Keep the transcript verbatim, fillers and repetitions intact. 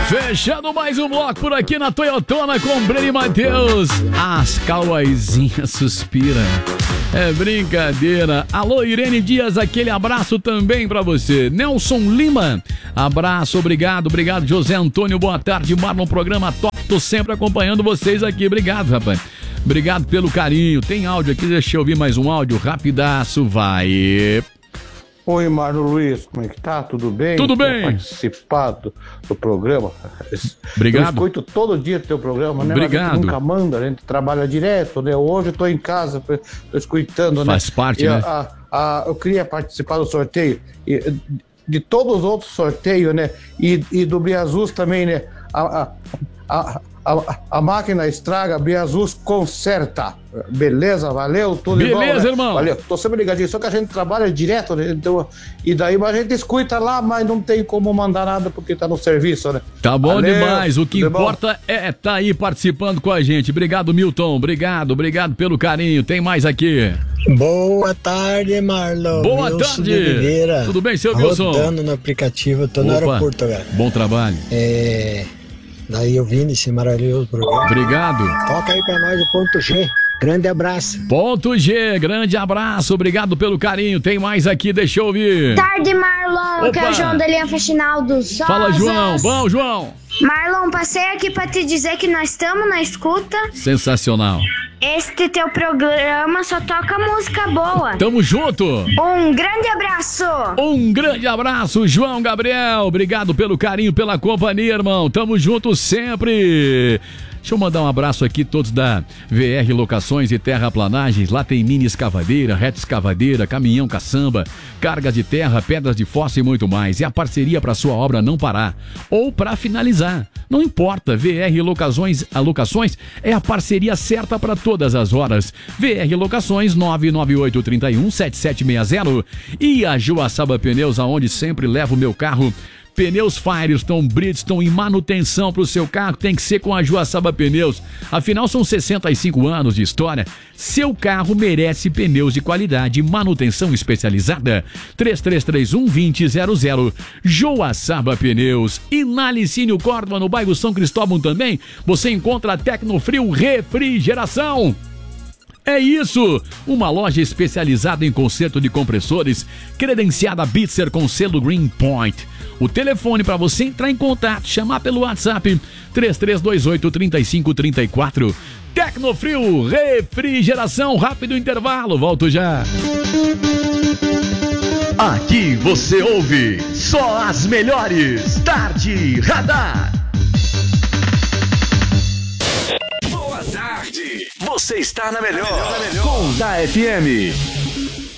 Fechando mais um bloco por aqui na Toyotona com Breno e Matheus. As cauaizinhas suspiram. É brincadeira. Alô, Irene Dias, aquele abraço também pra você. Nelson Lima, abraço, obrigado, obrigado. José Antônio, boa tarde. Marlon, programa top. Tô sempre acompanhando vocês aqui. Obrigado, rapaz. Obrigado pelo carinho. Tem áudio aqui, deixa eu ouvir mais um áudio. Rapidaço, vai. Oi, Marlon Luiz, como é que tá? Tudo bem? Tudo bem. Participar do, do programa. Obrigado. Eu escuto todo dia teu programa, né? Obrigado. A gente nunca manda, a gente trabalha direto, né? Hoje eu tô em casa, tô escutando, né? Faz parte, e né? A, a, a, eu queria participar do sorteio, e, de todos os outros sorteios, né? E, e do Briazus também, né? A, a, a, a, a máquina estraga, Briazus conserta. Beleza, valeu, tudo Beleza, igual, né? irmão. Valeu, tô sempre ligadinho, só que a gente trabalha direto, né? Então, e daí a gente escuta lá, mas não tem como mandar nada porque tá no serviço, né? Tá bom Valeu, demais, o que tudo importa bom? é tá aí participando com a gente. Obrigado, Milton, obrigado, obrigado pelo carinho. Tem mais aqui. Boa tarde, Marlon. Boa Wilson tarde. de Oliveira. Tudo bem, seu Wilson? Rodando no aplicativo, tô no Opa, aeroporto, velho. bom trabalho. É... Daí eu vim nesse maravilhoso programa. Obrigado. Toca aí pra nós o ponto G. Grande abraço. Ponto G, grande abraço, obrigado pelo carinho. Tem mais aqui, deixa eu ouvir. Tarde, Marlon, Opa. que é o João da linha Faxinal do Sosas. Fala, João. Bom, João. Marlon, passei aqui pra te dizer que nós estamos na escuta. Sensacional. Este teu programa só toca música boa. Tamo junto. Um grande abraço. Um grande abraço, João Gabriel. Obrigado pelo carinho, pela companhia, irmão. Tamo junto sempre. Deixa eu mandar um abraço aqui todos da V R Locações e Terraplanagens. Lá tem mini escavadeira, reta escavadeira, caminhão caçamba, carga de terra, pedras de fossa e muito mais. E a parceria para sua obra não parar ou para finalizar. Não importa, V R Locações, Locações é a parceria certa para todas as horas. V R Locações nove nove oito três um sete sete seis zero e a Joaçaba Pneus, aonde sempre levo o meu carro. Pneus Firestone, Bridgestone e manutenção para o seu carro tem que ser com a Joaçaba Pneus. Afinal, são sessenta e cinco anos de história. Seu carro merece pneus de qualidade e manutenção especializada. três três três um, dois zero zero zero. Joaçaba Pneus. E na Licínio Córdoba, no bairro São Cristóvão também, você encontra a Tecnofrio Refrigeração. É isso! Uma loja especializada em conserto de compressores, credenciada Bitzer com selo Green Point. O telefone para você entrar em contato, chamar pelo WhatsApp três três dois oito, três cinco três quatro. Tecnofrio Refrigeração, rápido intervalo, volto já. Aqui você ouve só as melhores. Tarde Radar. Boa tarde. Você está na melhor, na melhor. Com da F M.